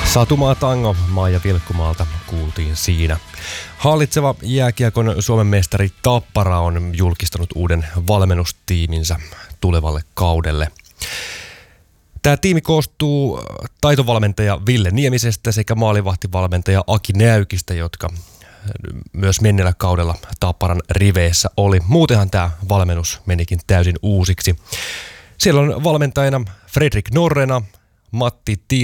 Satumaa tango Maija Vilkkumaalta kuultiin siinä. Hallitseva jääkiekon Suomen mestari Tappara on julkistanut uuden valmennustiiminsä tulevalle kaudelle. Tämä tiimi koostuu taitovalmentaja Ville Niemisestä sekä maalivahtivalmentaja Aki Näykistä, jotka myös menneellä kaudella Tapparan riveissä oli. Muutenhan tämä valmennus menikin täysin uusiksi. Siellä on valmentajana Fredrik Norrena, Matti